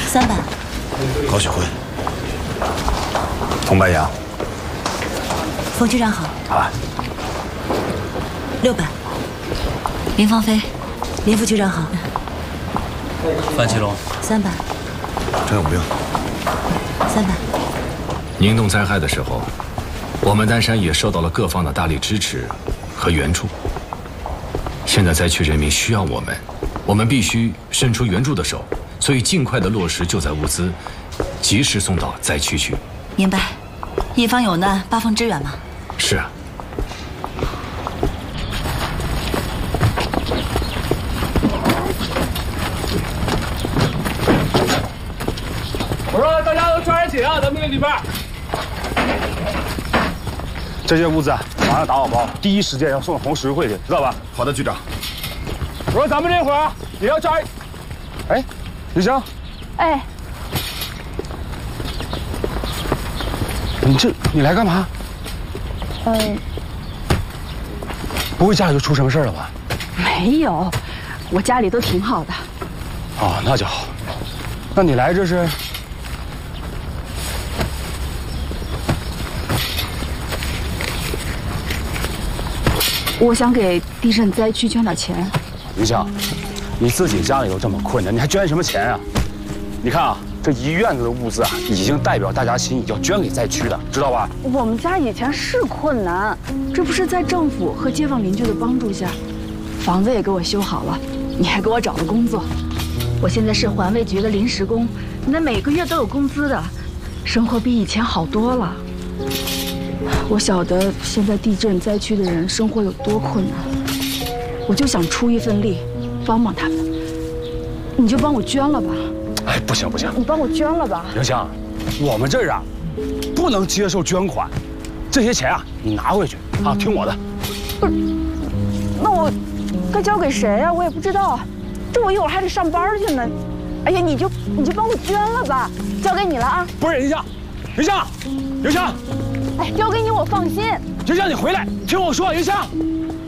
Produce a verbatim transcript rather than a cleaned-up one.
三百。 高雪辉，佟白杨， 冯局长好。 啊。 六百。林芳菲，林副局长好。 范奇龙， 三百。 张永兵， 三百。 宁冬灾害的时候，我们丹山也受到了各方的大力支持和援助。现在灾区人民需要我们，我们必须伸出援助的手，所以尽快的落实救灾物资，及时送到灾区去。 明白。一方有难，八方支援嘛。 是啊。 我说大家都抓紧啊，咱们这里边。 这些物资啊，马上打好包，第一时间要送到红十字会去，知道吧？ 好的，局长。 我说咱们这会儿也要抓。 哎，李湘， 哎， 你这你来干嘛？ 嗯， 不会家里就出什么事了吧？ 没有，我家里都挺好的。 哦，那就好。那你来这是？ 我想给地震灾区捐点钱。 林湘，你自己家里都这么困难，你还捐什么钱啊？你看啊，这一院子的物资啊，已经代表大家心意，要捐给灾区的，知道吧？ 我们家以前是困难，这不是在政府和街坊邻居的帮助下，房子也给我修好了，你还给我找了工作。我现在是环卫局的临时工，那每个月都有工资的，生活比以前好多了。我晓得现在地震灾区的人生活有多困难，我就想出一份力，帮帮他们。你就帮我捐了吧。 哎，不行不行， 你帮我捐了吧。 林湘，我们这儿啊，不能接受捐款，这些钱啊，你拿回去啊，听我的。 不是，那我该交给谁呀？我也不知道，这我一会儿还得上班去呢。哎呀，你就你就帮我捐了吧，交给你了啊。 不是林湘，林湘，林湘。 哎，交给你我放心。 林湘，你回来，听我说，林湘，